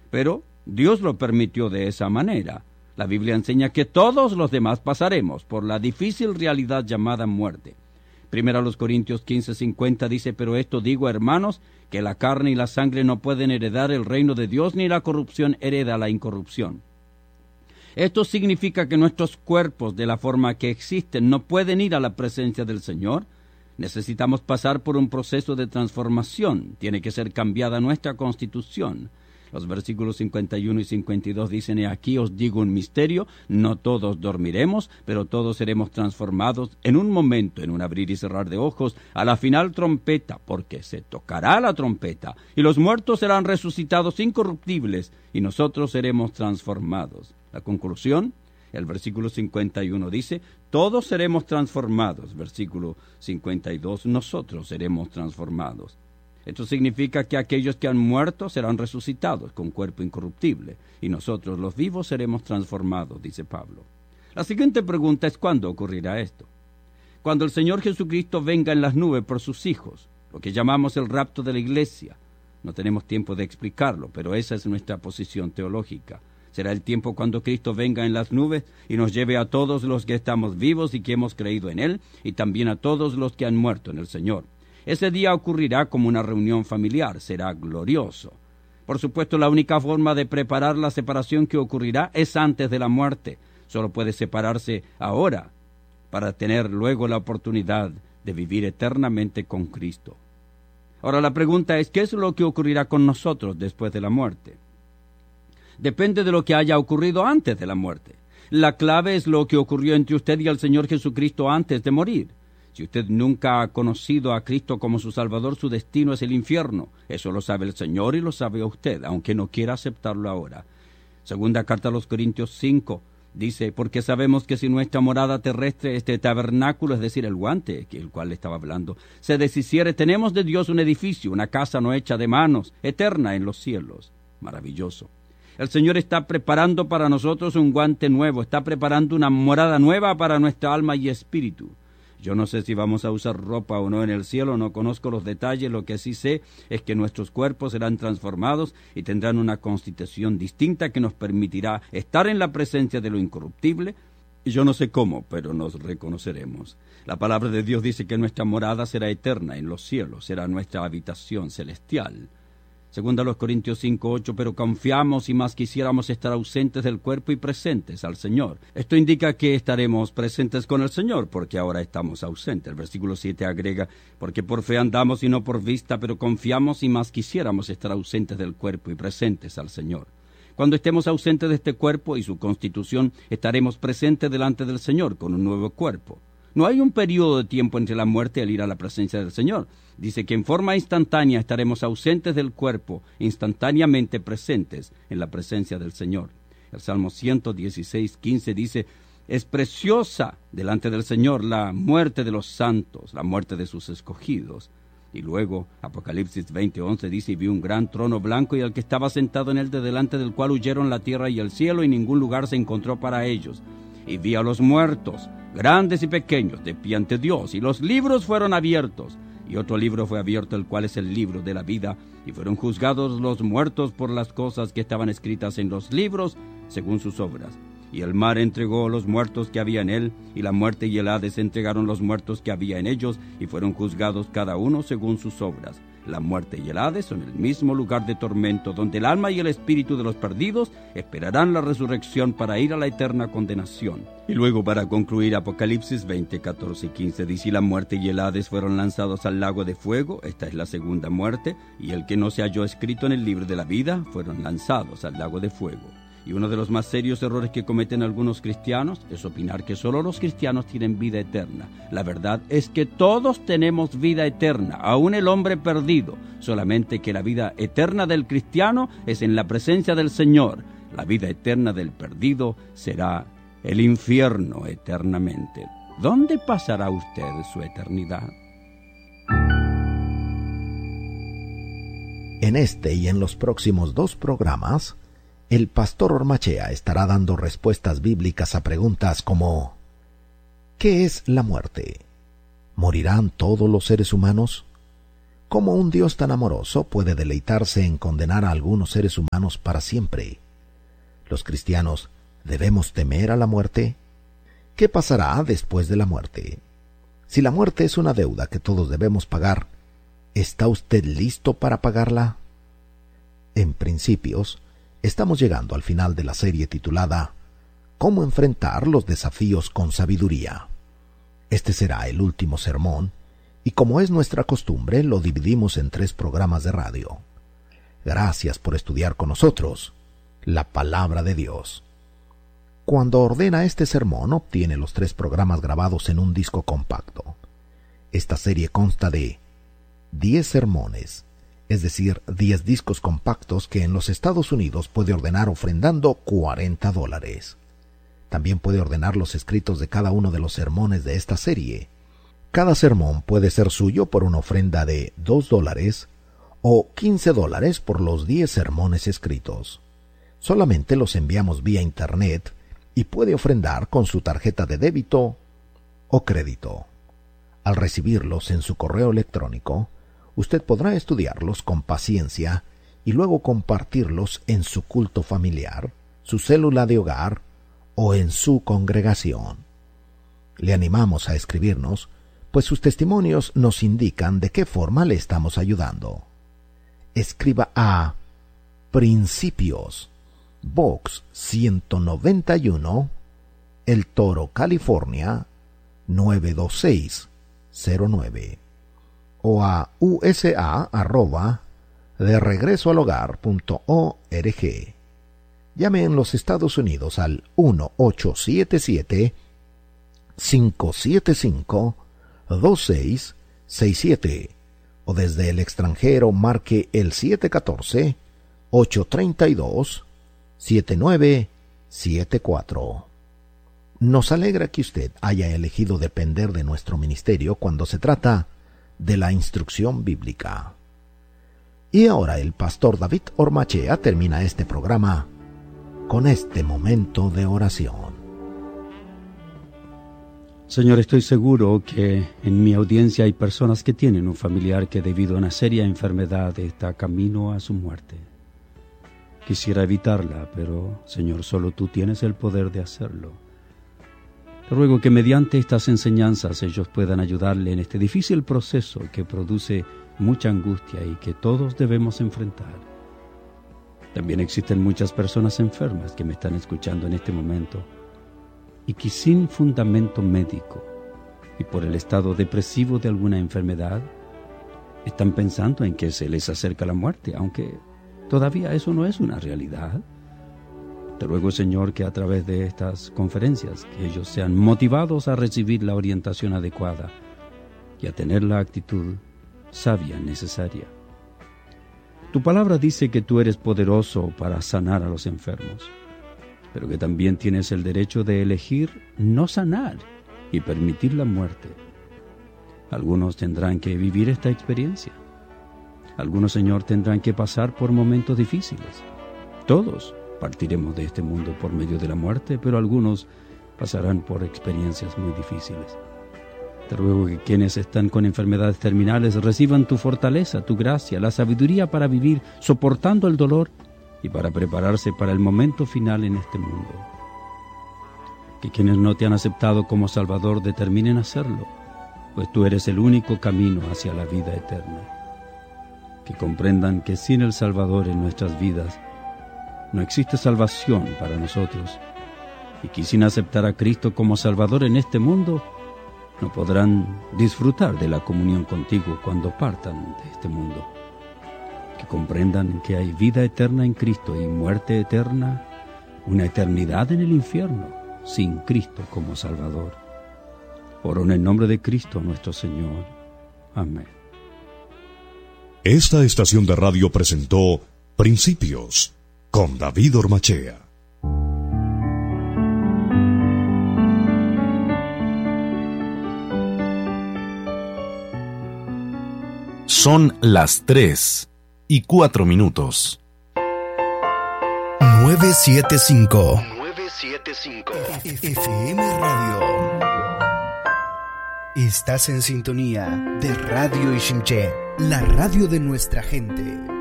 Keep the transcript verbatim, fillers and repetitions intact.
Pero Dios lo permitió de esa manera. La Biblia enseña que todos los demás pasaremos por la difícil realidad llamada muerte. Primero a los Corintios quince cincuenta dice: pero esto digo, hermanos, que la carne y la sangre no pueden heredar el reino de Dios, ni la corrupción hereda la incorrupción. Esto significa que nuestros cuerpos, de la forma que existen, no pueden ir a la presencia del Señor. Necesitamos pasar por un proceso de transformación. Tiene que ser cambiada nuestra constitución. Los versículos cincuenta y uno y cincuenta y dos dicen: y aquí os digo un misterio, no todos dormiremos, pero todos seremos transformados en un momento, en un abrir y cerrar de ojos, a la final trompeta, porque se tocará la trompeta, y los muertos serán resucitados incorruptibles, y nosotros seremos transformados. La conclusión, el versículo cincuenta y uno dice: todos seremos transformados. Versículo cincuenta y dos, nosotros seremos transformados. Esto significa que aquellos que han muerto serán resucitados con cuerpo incorruptible, y nosotros los vivos seremos transformados, dice Pablo. La siguiente pregunta es: ¿cuándo ocurrirá esto? Cuando el Señor Jesucristo venga en las nubes por sus hijos, lo que llamamos el rapto de la iglesia. No tenemos tiempo de explicarlo, pero esa es nuestra posición teológica. Será el tiempo cuando Cristo venga en las nubes y nos lleve a todos los que estamos vivos y que hemos creído en Él, y también a todos los que han muerto en el Señor. Ese día ocurrirá como una reunión familiar, será glorioso. Por supuesto, la única forma de preparar la separación que ocurrirá es antes de la muerte. Solo puede separarse ahora, para tener luego la oportunidad de vivir eternamente con Cristo. Ahora la pregunta es: ¿qué es lo que ocurrirá con nosotros después de la muerte? Depende de lo que haya ocurrido antes de la muerte. La clave es lo que ocurrió entre usted y el Señor Jesucristo antes de morir. Si usted nunca ha conocido a Cristo como su Salvador, su destino es el infierno. Eso lo sabe el Señor y lo sabe usted, aunque no quiera aceptarlo ahora. Segunda carta a los Corintios cinco dice: porque sabemos que si nuestra morada terrestre, este tabernáculo, es decir, el guante, el cual le estaba hablando, se deshiciere, tenemos de Dios un edificio, una casa no hecha de manos, eterna en los cielos. Maravilloso. El Señor está preparando para nosotros un guante nuevo, está preparando una morada nueva para nuestra alma y espíritu. Yo no sé si vamos a usar ropa o no en el cielo, no conozco los detalles, lo que sí sé es que nuestros cuerpos serán transformados y tendrán una constitución distinta que nos permitirá estar en la presencia de lo incorruptible. Y yo no sé cómo, pero nos reconoceremos. La palabra de Dios dice que nuestra morada será eterna en los cielos, será nuestra habitación celestial. Segunda a los Corintios cinco ocho, pero confiamos y más quisiéramos estar ausentes del cuerpo y presentes al Señor. Esto indica que estaremos presentes con el Señor, porque ahora estamos ausentes. El versículo siete agrega: porque por fe andamos y no por vista, pero confiamos y más quisiéramos estar ausentes del cuerpo y presentes al Señor. Cuando estemos ausentes de este cuerpo y su constitución, estaremos presentes delante del Señor con un nuevo cuerpo. No hay un periodo de tiempo entre la muerte y el ir a la presencia del Señor. Dice que en forma instantánea estaremos ausentes del cuerpo, instantáneamente presentes en la presencia del Señor. El Salmo ciento dieciséis quince dice: es preciosa delante del Señor la muerte de los santos, la muerte de sus escogidos. Y luego Apocalipsis veinte once dice: y vi un gran trono blanco y al que estaba sentado en él, de delante del cual huyeron la tierra y el cielo, y ningún lugar se encontró para ellos. Y vi a los muertos, grandes y pequeños, de pie ante Dios, y los libros fueron abiertos. Y otro libro fue abierto, el cual es el libro de la vida, y fueron juzgados los muertos por las cosas que estaban escritas en los libros, según sus obras. Y el mar entregó los muertos que había en él, y la muerte y el Hades entregaron los muertos que había en ellos, y fueron juzgados cada uno según sus obras. La muerte y el Hades son el mismo lugar de tormento, donde el alma y el espíritu de los perdidos esperarán la resurrección para ir a la eterna condenación. Y luego, para concluir, Apocalipsis veinte, catorce y quince dice: y la muerte y el Hades fueron lanzados al lago de fuego. Esta es la segunda muerte, y el que no se halló escrito en el libro de la vida fueron lanzados al lago de fuego. Y uno de los más serios errores que cometen algunos cristianos es opinar que solo los cristianos tienen vida eterna. La verdad es que todos tenemos vida eterna, aún el hombre perdido, solamente que la vida eterna del cristiano es en la presencia del Señor. La vida eterna del perdido será el infierno eternamente. ¿Dónde pasará usted su eternidad? En este y en los próximos dos programas, el pastor Ormachea estará dando respuestas bíblicas a preguntas como: ¿qué es la muerte? ¿Morirán todos los seres humanos? ¿Cómo un Dios tan amoroso puede deleitarse en condenar a algunos seres humanos para siempre? ¿Los cristianos debemos temer a la muerte? ¿Qué pasará después de la muerte? Si la muerte es una deuda que todos debemos pagar, ¿está usted listo para pagarla? En Principios, estamos llegando al final de la serie titulada ¿Cómo enfrentar los desafíos con sabiduría? Este será el último sermón, y como es nuestra costumbre, lo dividimos en tres programas de radio. Gracias por estudiar con nosotros la Palabra de Dios. Cuando ordena este sermón, obtiene los tres programas grabados en un disco compacto. Esta serie consta de diez sermones, es decir, diez discos compactos que en los Estados Unidos puede ordenar ofrendando cuarenta dólares. También puede ordenar los escritos de cada uno de los sermones de esta serie. Cada sermón puede ser suyo por una ofrenda de dos dólares o quince dólares por los diez sermones escritos. Solamente los enviamos vía internet y puede ofrendar con su tarjeta de débito o crédito. Al recibirlos en su correo electrónico, usted podrá estudiarlos con paciencia y luego compartirlos en su culto familiar, su célula de hogar o en su congregación. Le animamos a escribirnos, pues sus testimonios nos indican de qué forma le estamos ayudando. Escriba a Principios, Box ciento noventa y uno, El Toro, California, nueve dos seis cero nueve, o a usa arroba de regreso al hogar punto org. Llame en los Estados Unidos al uno ocho siete siete, cinco siete cinco, dos seis seis siete o desde el extranjero marque el siete uno cuatro, ocho tres dos, siete nueve siete cuatro. Nos alegra que usted haya elegido depender de nuestro ministerio cuando se trata de la instrucción bíblica. Y ahora el pastor David Ormachea termina este programa con este momento de oración. Señor, estoy seguro que en mi audiencia hay personas que tienen un familiar que debido a una seria enfermedad está camino a su muerte. Quisiera evitarla, pero, Señor, solo tú tienes el poder de hacerlo. Te ruego que mediante estas enseñanzas ellos puedan ayudarle en este difícil proceso que produce mucha angustia y que todos debemos enfrentar. También existen muchas personas enfermas que me están escuchando en este momento y que sin fundamento médico y por el estado depresivo de alguna enfermedad están pensando en que se les acerca la muerte, aunque todavía eso no es una realidad. Te ruego, Señor, que a través de estas conferencias que ellos sean motivados a recibir la orientación adecuada y a tener la actitud sabia necesaria. Tu palabra dice que tú eres poderoso para sanar a los enfermos, pero que también tienes el derecho de elegir no sanar y permitir la muerte. Algunos tendrán que vivir esta experiencia. Algunos, Señor, tendrán que pasar por momentos difíciles. Todos partiremos de este mundo por medio de la muerte, pero algunos pasarán por experiencias muy difíciles. Te ruego que quienes están con enfermedades terminales reciban tu fortaleza, tu gracia, la sabiduría para vivir soportando el dolor y para prepararse para el momento final en este mundo. Que quienes no te han aceptado como Salvador determinen hacerlo, pues tú eres el único camino hacia la vida eterna. Que comprendan que sin el Salvador en nuestras vidas no existe salvación para nosotros y que sin aceptar a Cristo como Salvador en este mundo no podrán disfrutar de la comunión contigo cuando partan de este mundo. Que comprendan que hay vida eterna en Cristo y muerte eterna, una eternidad en el infierno, sin Cristo como Salvador. Oro en el nombre de Cristo nuestro Señor. Amén. Esta estación de radio presentó Principios con David Ormachea. Son las tres y cuatro minutos. nueve siete cinco. nueve siete cinco. F M Radio. Estás en sintonía de Radio Ixinché. La radio de nuestra gente.